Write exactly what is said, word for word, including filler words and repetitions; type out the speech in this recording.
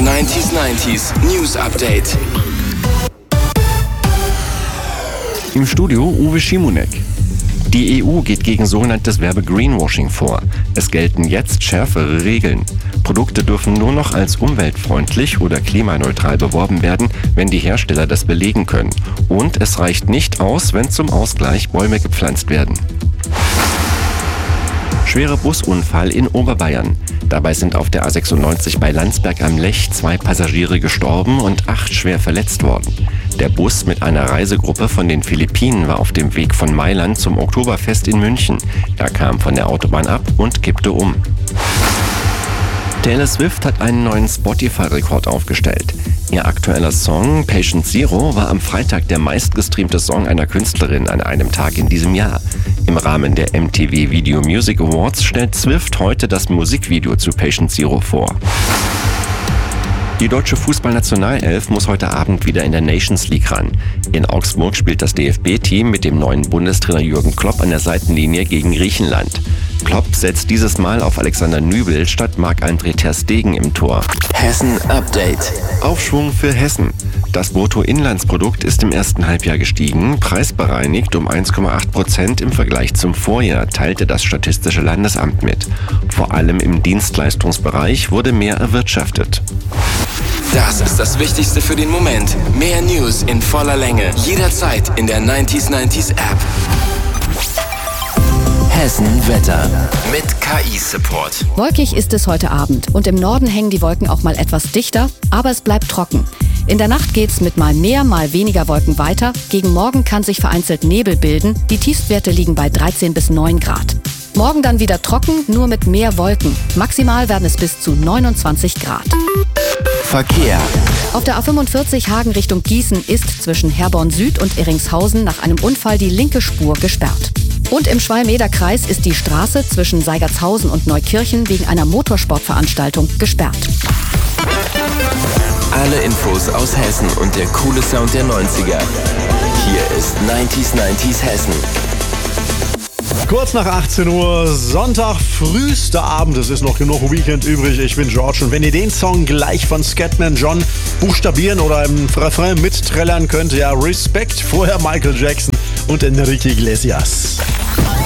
neunzig neunzig News Update. Im Studio Uwe Schimonek. Die E U geht gegen sogenanntes Werbe-Greenwashing vor. Es gelten jetzt schärfere Regeln. Produkte dürfen nur noch als umweltfreundlich oder klimaneutral beworben werden, wenn die Hersteller das belegen können. Und es reicht nicht aus, wenn zum Ausgleich Bäume gepflanzt werden. Schwerer Busunfall in Oberbayern. Dabei sind auf der A sechsundneunzig bei Landsberg am Lech zwei Passagiere gestorben und acht schwer verletzt worden. Der Bus mit einer Reisegruppe von den Philippinen war auf dem Weg von Mailand zum Oktoberfest in München. Er kam von der Autobahn ab und kippte um. Taylor Swift hat einen neuen Spotify-Rekord aufgestellt. Ihr aktueller Song Patient Zero war am Freitag der meistgestreamte Song einer Künstlerin an einem Tag in diesem Jahr. Im Rahmen der M T V Video Music Awards stellt Swift heute das Musikvideo zu Patient Zero vor. Die deutsche Fußballnationalelf muss heute Abend wieder in der Nations League ran. In Augsburg spielt das D F B-Team mit dem neuen Bundestrainer Jürgen Klopp an der Seitenlinie gegen Griechenland. Klopp setzt dieses Mal auf Alexander Nübel statt Marc-André ter Stegen im Tor. Hessen Update. Aufschwung für Hessen. Das Bruttoinlandsprodukt ist im ersten Halbjahr gestiegen, preisbereinigt um eins Komma acht Prozent im Vergleich zum Vorjahr, teilte das Statistische Landesamt mit. Vor allem im Dienstleistungsbereich wurde mehr erwirtschaftet. Das ist das Wichtigste für den Moment. Mehr News in voller Länge. Jederzeit in der neunzig neunzig App. Hessen Wetter mit K I-Support. Wolkig ist es heute Abend und im Norden hängen die Wolken auch mal etwas dichter, aber es bleibt trocken. In der Nacht geht's mit mal mehr, mal weniger Wolken weiter. Gegen Morgen kann sich vereinzelt Nebel bilden. Die Tiefstwerte liegen bei dreizehn bis neun Grad. Morgen dann wieder trocken, nur mit mehr Wolken. Maximal werden es bis zu neunundzwanzig Grad. Verkehr. Auf der A fünfundvierzig Hagen Richtung Gießen ist zwischen Herborn Süd und Irringshausen nach einem Unfall die linke Spur gesperrt. Und im Schwalm-Eder-Kreis ist die Straße zwischen Seigertshausen und Neukirchen wegen einer Motorsportveranstaltung gesperrt. Alle Infos aus Hessen und der coole Sound der neunziger. Hier ist neunzig neunzig Hessen. Kurz nach achtzehn Uhr, Sonntag, frühester Abend. Es ist noch genug Weekend übrig. Ich bin George und wenn ihr den Song gleich von Scatman John buchstabieren oder im Refrain mitträllern könnt, ja, Respekt. Vorher Michael Jackson und Enrique Iglesias.